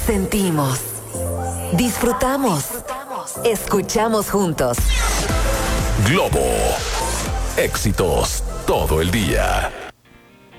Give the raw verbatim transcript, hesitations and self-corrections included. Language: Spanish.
Sentimos, disfrutamos, escuchamos juntos. Globo. Éxitos todo el día.